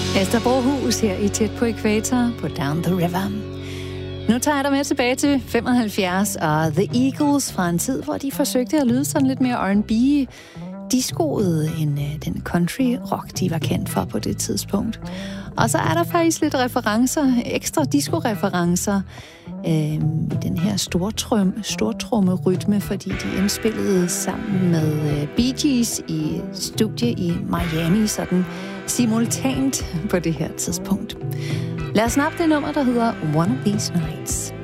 Esther Brohus her i Tæt på Ækvator på Down the River. Nu tager jeg dig med tilbage til 75 og The Eagles fra en tid, hvor de forsøgte at lyde sådan lidt mere R&B discoet end den country rock, de var kendt for på det tidspunkt. Og så er der faktisk lidt referencer, ekstra disco-referencer i den her stortromme-rytme, fordi de indspillede sammen med Bee Gees i studie i Miami, sådan simultant på det her tidspunkt. Lad os snappe det nummer, der hedder One of These Nights.